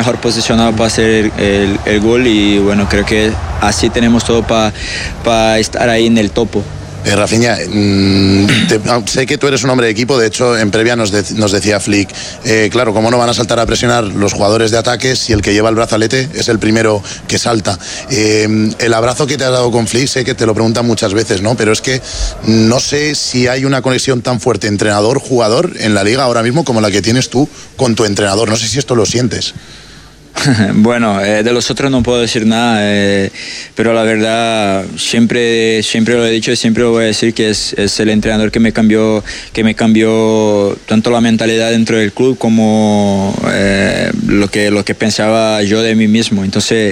mejor posicionado para hacer el gol y bueno, creo que así tenemos todo para estar ahí en el topo. Rafinha, sé que tú eres un hombre de equipo, de hecho en previa nos decía Flick, claro, cómo no van a saltar a presionar los jugadores de ataque si el que lleva el brazalete es el primero que salta. El abrazo que te has dado con Flick, sé que te lo preguntan muchas veces, ¿no? Pero es que no sé si hay una conexión tan fuerte entrenador-jugador en la liga ahora mismo como la que tienes tú con tu entrenador, no sé si esto lo sientes. Bueno, de los otros no puedo decir nada, pero la verdad siempre lo he dicho y siempre lo voy a decir que es el entrenador que me cambió tanto la mentalidad dentro del club como lo que pensaba yo de mí mismo. Entonces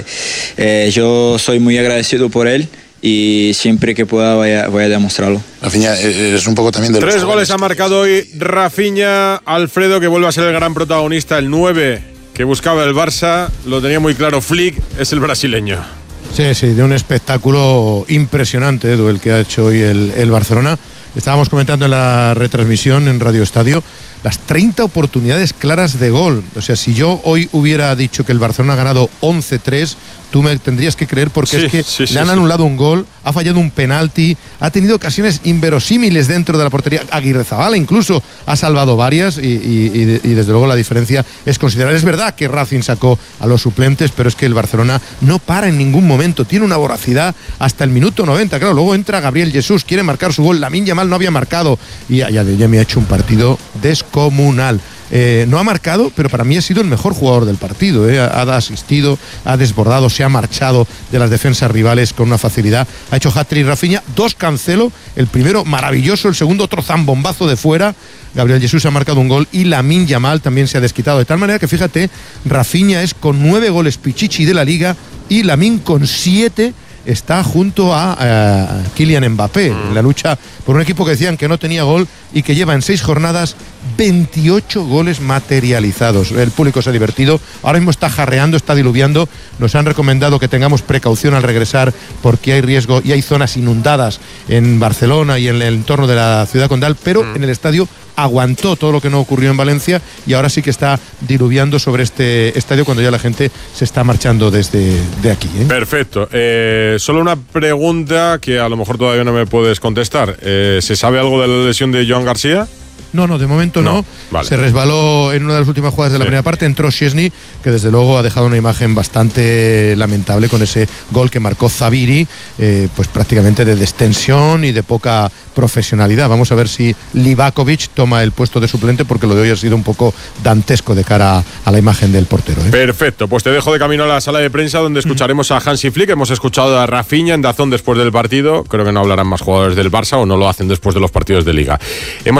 yo soy muy agradecido por él y siempre que pueda voy a demostrarlo. Rafinha, eres un poco también de los 3 goles ha marcado hoy Rafinha. Alfredo, que vuelve a ser el gran protagonista, el 9 que buscaba el Barça, lo tenía muy claro Flick, es el brasileño. Sí, de un espectáculo impresionante, Edu, el que ha hecho hoy el Barcelona. Estábamos comentando en la retransmisión en Radio Estadio las 30 oportunidades claras de gol. O sea, si yo hoy hubiera dicho que el Barcelona ha ganado 11-3, tú me tendrías que creer porque le han anulado un gol, ha fallado un penalti, ha tenido ocasiones inverosímiles dentro de la portería. Aguirrezabala incluso ha salvado varias y desde luego la diferencia es considerable. Es verdad que Racing sacó a los suplentes, pero es que el Barcelona no para en ningún momento, tiene una voracidad hasta el minuto 90. Claro, luego entra Gabriel Jesús, quiere marcar su gol, Lamine Yamal no había marcado y ya me ha hecho un partido descomunal. No ha marcado, pero para mí ha sido el mejor jugador del partido. Ha asistido, ha desbordado, se ha marchado de las defensas rivales con una facilidad. Ha hecho hat-trick Rafinha, 2 Cancelo, el primero maravilloso, el segundo otro zambombazo de fuera. Gabriel Jesús ha marcado un gol y Lamine Yamal también se ha desquitado. De tal manera que fíjate, Rafinha es con 9 goles pichichi de la liga y Lamine con 7 está junto a Kylian Mbappé en la lucha por un equipo que decían que no tenía gol y que lleva en 6 jornadas 28 goles materializados. El público se ha divertido, ahora mismo está jarreando, está diluviando. Nos han recomendado que tengamos precaución al regresar porque hay riesgo y hay zonas inundadas en Barcelona y en el entorno de la ciudad condal, pero en el estadio aguantó todo lo que no ocurrió en Valencia y ahora sí que está diluviando sobre este estadio cuando ya la gente se está marchando desde aquí. Perfecto. Solo una pregunta que a lo mejor todavía no me puedes contestar. ¿Se sabe algo de la lesión de Joan García? No, de momento no. Vale. Se resbaló en una de las últimas jugadas de la primera parte, entró Szczęsny, que desde luego ha dejado una imagen bastante lamentable con ese gol que marcó Zaviri, pues prácticamente de destensión y de poca profesionalidad. Vamos a ver si Livakovic toma el puesto de suplente, porque lo de hoy ha sido un poco dantesco de cara a la imagen del portero. Perfecto, pues te dejo de camino a la sala de prensa donde escucharemos a Hansi Flick. Hemos escuchado a Rafinha en DAZN después del partido. Creo que no hablarán más jugadores del Barça o no lo hacen después de los partidos de Liga. Hemos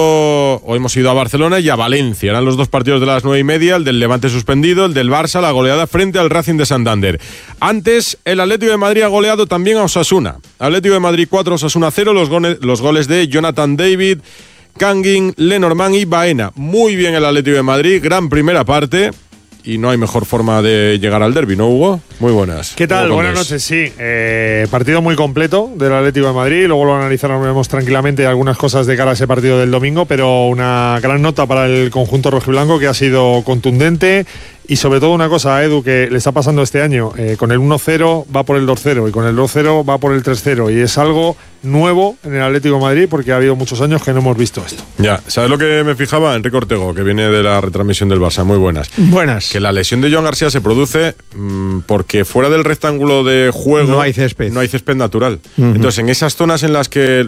ido a Barcelona y a Valencia. Eran los 2 partidos de las 9:30, el del Levante suspendido, el del Barça, la goleada frente al Racing de Santander. Antes, el Atlético de Madrid ha goleado también a Osasuna. Atlético de Madrid 4, Osasuna 0, los goles de Jonathan David, Kangin, Lenormand y Baena. Muy bien el Atlético de Madrid, gran primera parte. Y no hay mejor forma de llegar al derbi, ¿no, Hugo? Muy buenas. ¿Qué tal? Buenas noches, sí. Partido muy completo del Atlético de Madrid. Luego lo analizaremos tranquilamente algunas cosas de cara a ese partido del domingo, pero una gran nota para el conjunto rojiblanco que ha sido contundente. Y sobre todo una cosa, Edu, que le está pasando este año. Con el 1-0 va por el 2-0 y con el 2-0 va por el 3-0. Y es algo nuevo en el Atlético de Madrid porque ha habido muchos años que no hemos visto esto. Ya, ¿sabes lo que me fijaba? Enrique Ortego, que viene de la retransmisión del Barça. Muy buenas. Buenas. Que la lesión de Joan García se produce porque fuera del rectángulo de juego no hay césped. No hay césped natural. Entonces, en esas zonas en las que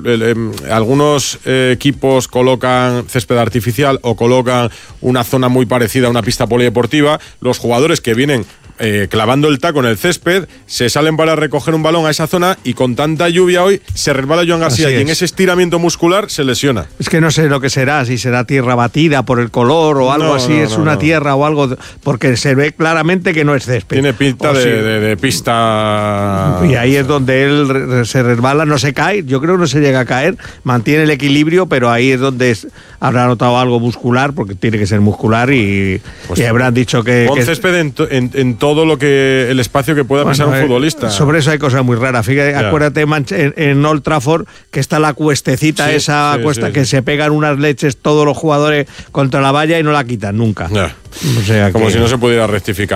algunos equipos colocan césped artificial o colocan una zona muy parecida a una pista polideportiva, los jugadores que vienen clavando el taco en el césped se salen para recoger un balón a esa zona y con tanta lluvia hoy se resbala Joan García y en ese estiramiento muscular se lesiona. Es que no sé lo que será, si será tierra batida por el color o algo así, una tierra o algo, porque se ve claramente que no es césped. Tiene pinta de pista. Y ahí es donde él se resbala, no se cae, yo creo que no se llega a caer, mantiene el equilibrio, pero ahí es donde habrá notado algo muscular, porque tiene que ser muscular y habrán dicho que... Pon césped en todo lo que el espacio que pueda pisar un futbolista. Sobre eso hay cosas muy raras. Fíjate, acuérdate en Old Trafford que está la cuestecita que se pegan unas leches todos los jugadores contra la valla y no la quitan nunca. O sea, como si no se pudiera rectificar.